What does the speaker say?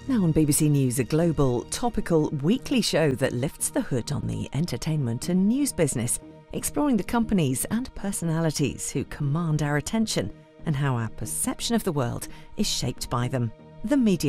Now on BBC News, a global, topical, weekly show that lifts the hood on the entertainment and news business, exploring the companies and personalities who command our attention and how our perception of the world is shaped by them. The Media